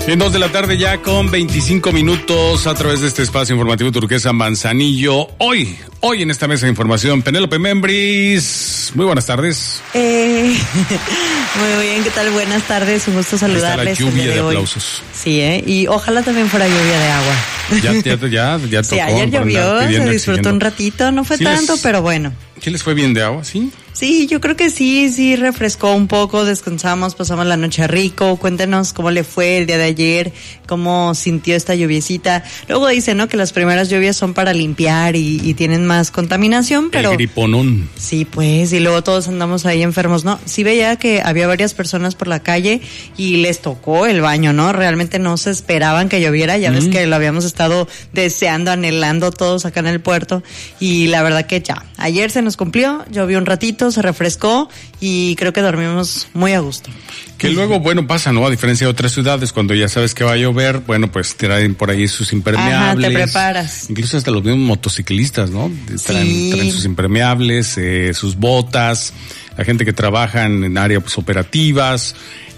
En 2 de la tarde ya con 25 minutos a través de este espacio informativo Turquesa Manzanillo. Hoy en esta mesa de información, Penélope Membris. Muy buenas tardes. Muy bien, ¿qué tal? Buenas tardes, un gusto saludarles. Está la lluvia de aplausos. Sí, y ojalá también fuera lluvia de agua. Ya sí, tocó. Ayer llovió, se disfrutó un ratito, no fue sí tanto, pero bueno. ¿Sí les fue bien de agua, sí? Sí, yo creo que sí refrescó un poco, descansamos, pasamos la noche rico. Cuéntenos cómo le fue el día de ayer, cómo sintió esta lluviecita. Luego dicen, ¿no?, que las primeras lluvias son para limpiar y tienen más contaminación, pero... El griponón. Sí, pues, y luego todos andamos ahí enfermos, ¿no? Sí veía que había varias personas por la calle y les tocó el baño, ¿no? Realmente no se esperaban que lloviera, ya ves que lo habíamos estado deseando, anhelando todos acá en el puerto, y la verdad que ya, ayer se nos cumplió, llovió un ratito, se refrescó y creo que dormimos muy a gusto. Que luego, bueno, pasa, ¿no? A diferencia de otras ciudades, cuando ya sabes que va a llover, bueno, pues traen por ahí sus impermeables. Ajá, te preparas. Incluso hasta los mismos motociclistas, ¿no? Traen sus impermeables, sus botas, la gente que trabaja en áreas pues, operativas,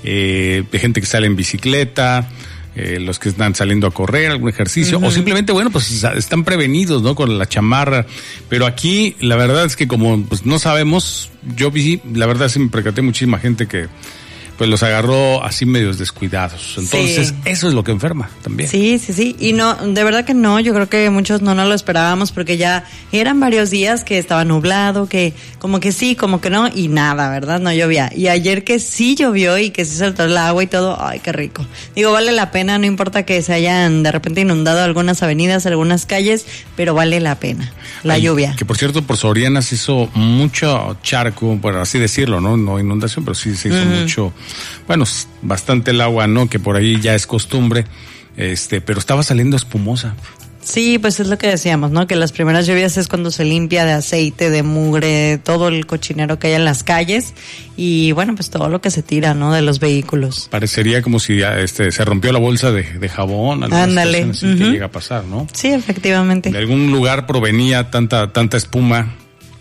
gente que sale en bicicleta, los que están saliendo a correr, algún ejercicio, o simplemente, bueno, pues están prevenidos, ¿no? Con la chamarra. Pero aquí, la verdad es que como pues no sabemos, yo vi, la verdad sí me percaté muchísima gente que pues los agarró así medios descuidados. Entonces, eso es lo que enferma también. Sí. Y no, de verdad que no, yo creo que muchos no nos lo esperábamos porque ya eran varios días que estaba nublado, que como que sí, como que no, y nada, ¿verdad? No llovía. Y ayer que sí llovió y que sí soltó el agua y todo, ay, qué rico. Digo, vale la pena, no importa que se hayan de repente inundado algunas avenidas, algunas calles, pero vale la pena la lluvia. Que por cierto, por Soriana se hizo mucho charco, bueno, así decirlo, ¿no? No inundación, pero sí se hizo mucho. Bueno, bastante el agua, ¿no? Que por ahí ya es costumbre, pero estaba saliendo espumosa. Sí, pues es lo que decíamos, ¿no? Que las primeras lluvias es cuando se limpia de aceite, de mugre, todo el cochinero que hay en las calles y bueno, pues todo lo que se tira, ¿no? De los vehículos. Parecería como si se rompió la bolsa de jabón, ándale, así que llega a pasar, ¿no? Sí, efectivamente. De algún lugar provenía tanta espuma.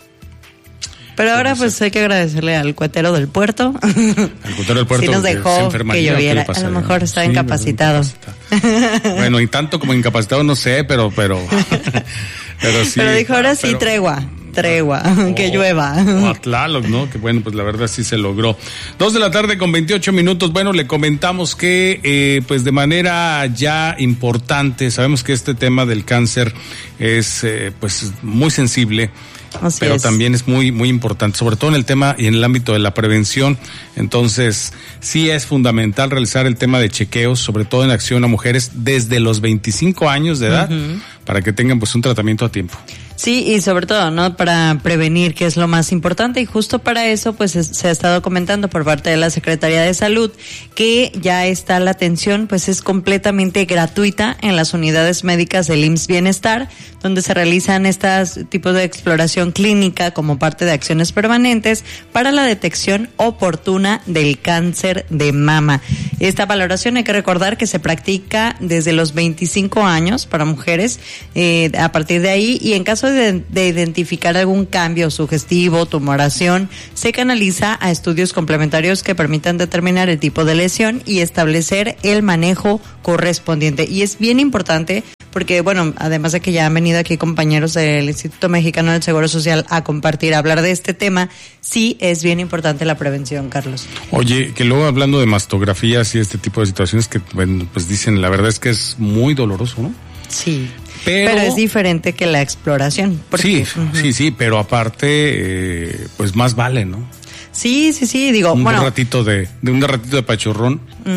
Pero ahora pues hay que agradecerle al cuetero del puerto. Al cuetero del puerto sí nos dejó que lloviera. A lo mejor estaba incapacitado. Bueno, y tanto como incapacitado no sé, pero sí. Pero dijo ahora sí, tregua, que llueva. O a Tlaloc, ¿no? Que bueno, pues la verdad sí se logró. 2 de la tarde con 28 minutos. Bueno, le comentamos que pues de manera ya importante, sabemos que este tema del cáncer es pues muy sensible. Pero también es muy, muy importante, sobre todo en el tema y en el ámbito de la prevención. Entonces, sí es fundamental realizar el tema de chequeos, sobre todo en acción a mujeres desde los 25 años de edad, para que tengan pues un tratamiento a tiempo. Sí, y sobre todo, ¿no? Para prevenir, que es lo más importante, y justo para eso, pues se ha estado comentando por parte de la Secretaría de Salud que ya está la atención, pues es completamente gratuita en las unidades médicas del IMSS Bienestar, donde se realizan estos tipos de exploración clínica como parte de acciones permanentes para la detección oportuna del cáncer de mama. Esta valoración hay que recordar que se practica desde los 25 años para mujeres, a partir de ahí, y en caso de identificar algún cambio sugestivo, tumoración, se canaliza a estudios complementarios que permitan determinar el tipo de lesión y establecer el manejo correspondiente. Y es bien importante porque, bueno, además de que ya han venido aquí compañeros del Instituto Mexicano del Seguro Social a compartir, a hablar de este tema, sí es bien importante la prevención, Carlos. Oye, que luego hablando de mastografías y este tipo de situaciones que, bueno, pues dicen, la verdad es que es muy doloroso, ¿no? Sí. Pero es diferente que la exploración. Porque, sí, pero aparte, pues más vale, ¿no? Sí, digo, un ratito de pachurrón.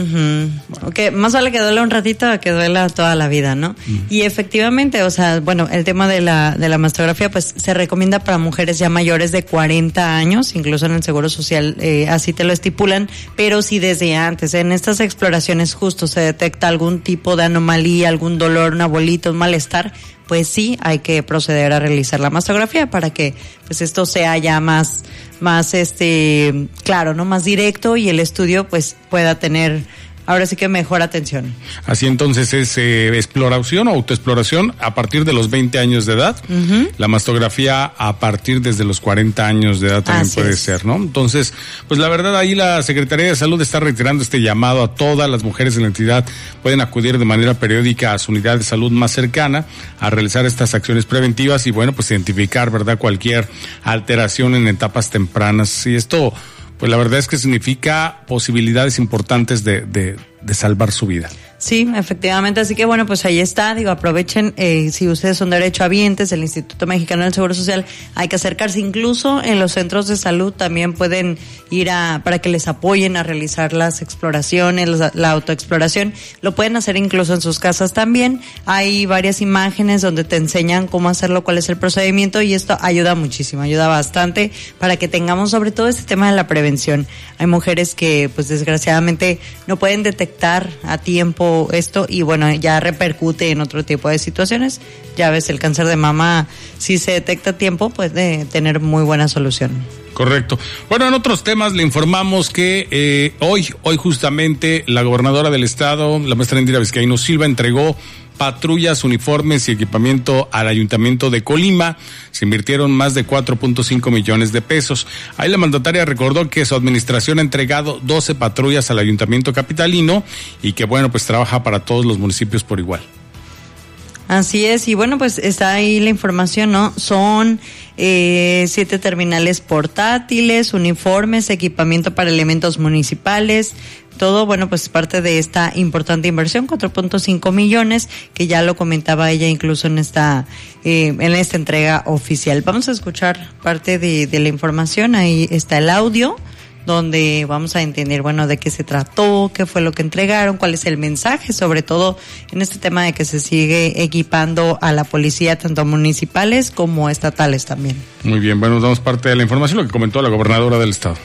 Okay, más vale que duela un ratito a que duela toda la vida, ¿no? Y efectivamente, o sea, bueno, el tema de la mastografía, pues se recomienda para mujeres ya mayores de 40 años, incluso en el Seguro Social así te lo estipulan, pero si desde antes, en estas exploraciones justo se detecta algún tipo de anomalía, algún dolor, una bolita, un malestar, pues sí hay que proceder a realizar la mastografía para que pues esto sea ya más claro, ¿no? Más directo y el estudio pues pueda tener ahora sí que mejor atención. Así entonces es exploración o autoexploración a partir de los 20 años de edad. La mastografía a partir desde los 40 años de edad también puede ser, ¿no? Entonces, pues la verdad ahí la Secretaría de Salud está reiterando este llamado a todas las mujeres de la entidad. Pueden acudir de manera periódica a su unidad de salud más cercana a realizar estas acciones preventivas y bueno, pues identificar, ¿verdad?, cualquier alteración en etapas tempranas. Y esto, pues la verdad es que significa posibilidades importantes de salvar su vida. Sí, efectivamente, así que bueno, pues ahí está, aprovechen, si ustedes son derechohabientes del Instituto Mexicano del Seguro Social, hay que acercarse, incluso en los centros de salud también pueden ir para que les apoyen a realizar las exploraciones, la autoexploración, lo pueden hacer incluso en sus casas también, hay varias imágenes donde te enseñan cómo hacerlo, cuál es el procedimiento y esto ayuda muchísimo, ayuda bastante para que tengamos sobre todo este tema de la prevención. Hay mujeres que pues desgraciadamente no pueden detectar a tiempo esto y bueno, ya repercute en otro tipo de situaciones. Ya ves, el cáncer de mama, si se detecta a tiempo, puede tener muy buena solución. Correcto. Bueno, en otros temas le informamos que hoy justamente la gobernadora del estado, la maestra Indira Vizcaíno Silva, entregó patrullas, uniformes y equipamiento al Ayuntamiento de Colima. Se invirtieron más de 4.5 millones de pesos. Ahí la mandataria recordó que su administración ha entregado 12 patrullas al Ayuntamiento capitalino y que bueno, pues trabaja para todos los municipios por igual. Así es, y bueno, pues está ahí la información, ¿no? Son 7 terminales portátiles, uniformes, equipamiento para elementos municipales, todo, bueno, pues parte de esta importante inversión, 4.5 millones, que ya lo comentaba ella incluso en esta entrega oficial. Vamos a escuchar parte de la información, ahí está el audio, donde vamos a entender, bueno, de qué se trató, qué fue lo que entregaron, cuál es el mensaje, sobre todo en este tema de que se sigue equipando a la policía, tanto municipales como estatales también. Muy bien, bueno, damos parte de la información, lo que comentó la gobernadora del estado.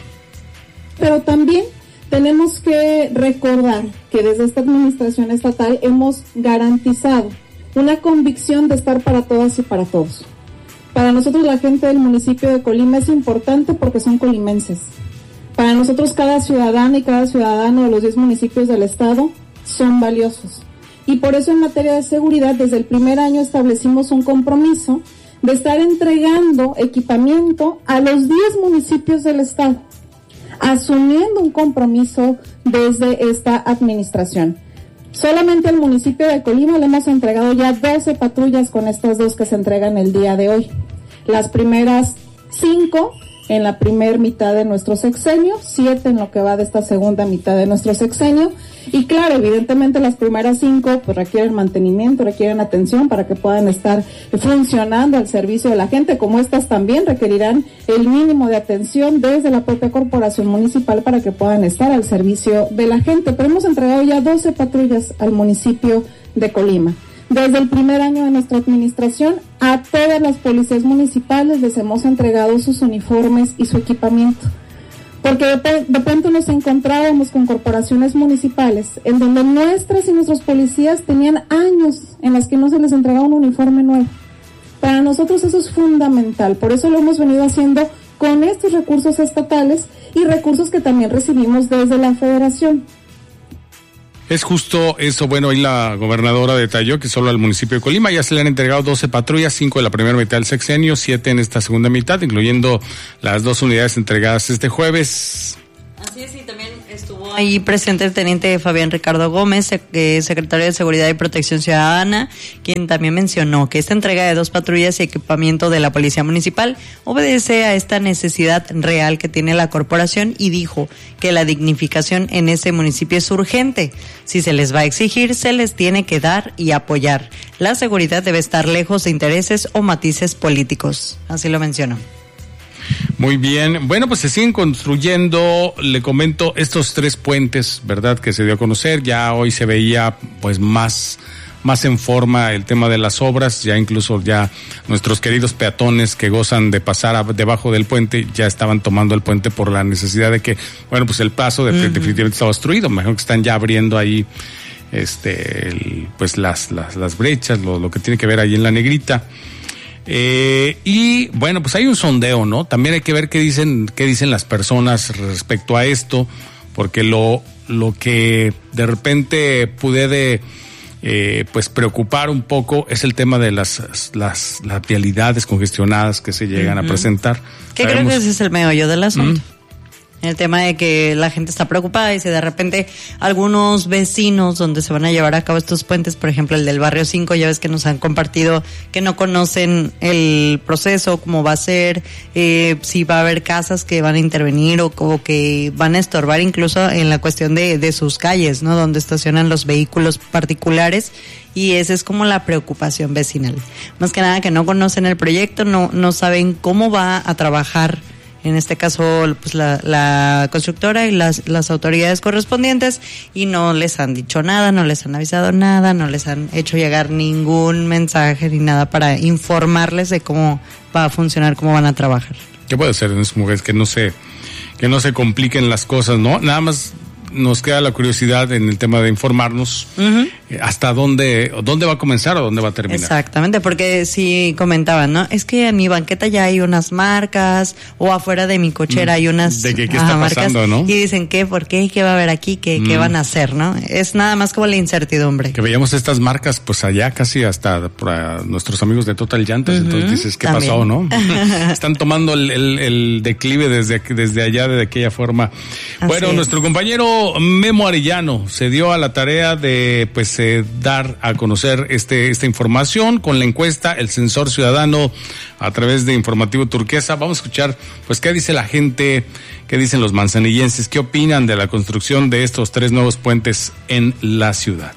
Pero también tenemos que recordar que desde esta administración estatal hemos garantizado una convicción de estar para todas y para todos. Para nosotros la gente del municipio de Colima es importante porque son colimenses. Para nosotros cada ciudadana y cada ciudadano de los 10 municipios del estado son valiosos. Y por eso en materia de seguridad, desde el primer año establecimos un compromiso de estar entregando equipamiento a los 10 municipios del estado, asumiendo un compromiso desde esta administración. Solamente al municipio de Colima le hemos entregado ya 12 patrullas con estas 2 que se entregan el día de hoy. Las primeras 5 en la primer mitad de nuestro sexenio, 7 en lo que va de esta segunda mitad de nuestro sexenio, y claro, evidentemente las primeras 5 pues requieren mantenimiento, requieren atención para que puedan estar funcionando al servicio de la gente, como estas también requerirán el mínimo de atención desde la propia corporación municipal para que puedan estar al servicio de la gente. Pero hemos entregado ya 12 patrullas al municipio de Colima. Desde el primer año de nuestra administración, a todas las policías municipales les hemos entregado sus uniformes y su equipamiento. Porque de pronto nos encontrábamos con corporaciones municipales en donde nuestras y nuestros policías tenían años en las que no se les entregaba un uniforme nuevo. Para nosotros eso es fundamental, por eso lo hemos venido haciendo con estos recursos estatales y recursos que también recibimos desde la federación. Es justo eso, bueno, ahí la gobernadora detalló que solo al municipio de Colima ya se le han entregado 12 patrullas, 5 de la primera mitad del sexenio, 7 en esta segunda mitad, incluyendo las 2 unidades entregadas este jueves. Así es, y también estuvo ahí presente el teniente Fabián Ricardo Gómez, secretario de Seguridad y Protección Ciudadana, quien también mencionó que esta entrega de 2 patrullas y equipamiento de la Policía Municipal obedece a esta necesidad real que tiene la corporación y dijo que la dignificación en ese municipio es urgente. Si se les va a exigir, se les tiene que dar y apoyar. La seguridad debe estar lejos de intereses o matices políticos. Así lo mencionó. Muy bien, bueno, pues se siguen construyendo, le comento, estos 3 puentes, ¿verdad?, que se dio a conocer. Ya hoy se veía pues más en forma el tema de las obras, ya incluso ya nuestros queridos peatones que gozan de pasar debajo del puente ya estaban tomando el puente por la necesidad de que, bueno, pues el paso definitivamente estaba obstruido. Me imagino que están ya abriendo ahí pues las brechas, lo que tiene que ver ahí en la negrita. Y bueno, pues hay un sondeo, ¿no? También hay que ver qué dicen las personas respecto a esto, porque lo lo que de repente puede pues preocupar un poco es el tema de las vialidades congestionadas que se llegan a presentar. Que creo que ese es el meollo del asunto. El tema de que la gente está preocupada y si de repente algunos vecinos donde se van a llevar a cabo estos puentes, por ejemplo el del barrio 5, ya ves que nos han compartido que no conocen el proceso, cómo va a ser, si va a haber casas que van a intervenir o que van a estorbar incluso en la cuestión de sus calles, ¿no? Donde estacionan los vehículos particulares, y esa es como la preocupación vecinal. Más que nada que no conocen el proyecto, no saben cómo va a trabajar. En este caso, pues la constructora y las autoridades correspondientes, y no les han dicho nada, no les han avisado nada, no les han hecho llegar ningún mensaje ni nada para informarles de cómo va a funcionar, cómo van a trabajar. ¿Qué puede ser en esas mujeres? Que no se compliquen las cosas, ¿no? Nada más nos queda la curiosidad en el tema de informarnos hasta dónde va a comenzar o dónde va a terminar. Exactamente, porque si comentaban, ¿no? Es que en mi banqueta ya hay unas marcas, o afuera de mi cochera hay unas de qué está pasando, ¿no? Y dicen, ¿qué? ¿Por qué? ¿Qué va a haber aquí? ¿Qué van a hacer, no? Es nada más como la incertidumbre. Que veíamos estas marcas, pues allá casi hasta para nuestros amigos de Total Llantas, entonces dices, ¿qué también pasó, no? Están tomando el declive desde allá, de aquella forma. Así bueno, nuestro compañero Memo Arellano se dio a la tarea de pues dar a conocer esta información con la encuesta El Sensor Ciudadano a través de Informativo Turquesa. Vamos a escuchar pues qué dice la gente, qué dicen los manzanillenses, qué opinan de la construcción de estos 3 nuevos puentes en la ciudad.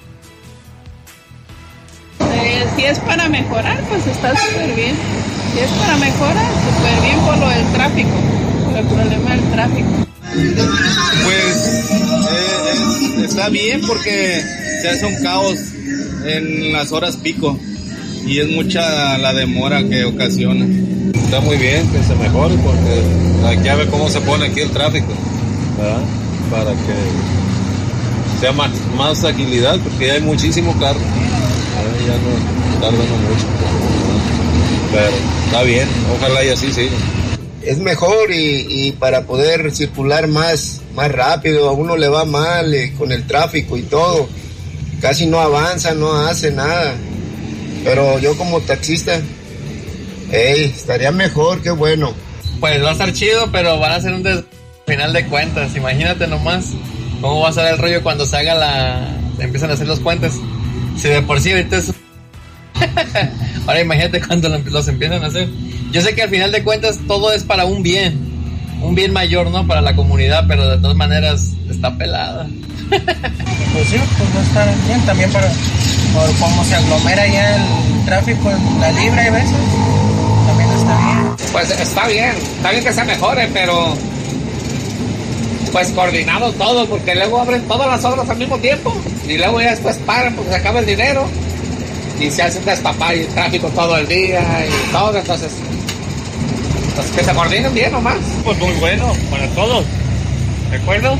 Si es para mejorar, pues está súper bien. Si es para mejorar, súper bien por lo del tráfico, por el problema del tráfico. Pues está bien porque se hace un caos en las horas pico y es mucha la demora que ocasiona. Está muy bien que se mejore porque ya ve cómo se pone aquí el tráfico, ¿verdad? Para que sea más agilidad, porque hay muchísimo carro, ya no tarda mucho, pero está bien, ojalá y así siga. Es mejor y para poder circular más rápido. A uno le va mal con el tráfico y todo, casi no avanza, no hace nada, pero yo como taxista, estaría mejor, qué bueno. Pues va a estar chido, pero van a ser final de cuentas. Imagínate nomás cómo va a ser el rollo cuando se empiezan a hacer los puentes. Si de por sí ahorita es ahora imagínate cuando los empiezan a hacer. Yo sé que al final de cuentas todo es para un bien mayor, ¿no? Para la comunidad, pero de todas maneras está pelada. Pues sí, pues va a estar bien también por cómo se aglomera ya el tráfico en la Libra y veces, también está bien. Pues está bien que se mejore, pero pues coordinado todo, porque luego abren todas las obras al mismo tiempo y luego ya después paran porque se acaba el dinero y se hace un destapar y tráfico todo el día y todo, entonces pues que se coordinen bien nomás. Pues muy bueno para todos, ¿de acuerdo?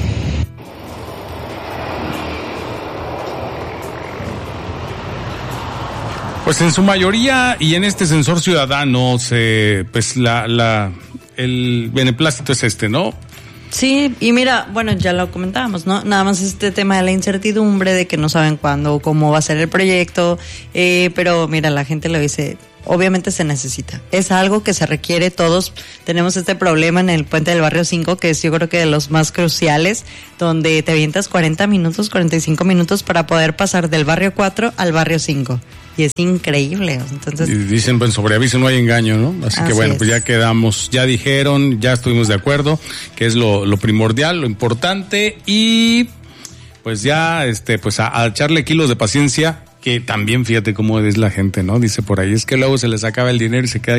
Pues en su mayoría y en este sensor ciudadano pues el beneplácito es ¿no? Sí, y mira, bueno, ya lo comentábamos, ¿no? Nada más este tema de la incertidumbre, de que no saben cuándo o cómo va a ser el proyecto, pero mira, la gente lo dice, obviamente se necesita. Es algo que se requiere, todos tenemos este problema en el puente del barrio 5, que es yo creo que de los más cruciales, donde te avientas 40 minutos, 45 minutos para poder pasar del barrio 4 al barrio 5. Y es increíble, entonces. Y dicen, bueno, sobre aviso no hay engaño, ¿no? Así que bueno, pues ya quedamos, ya dijeron, ya estuvimos de acuerdo, que es lo primordial, lo importante, y pues ya, pues a echarle kilos de paciencia, que también fíjate cómo es la gente, ¿no? Dice por ahí, es que luego se les acaba el dinero y se queda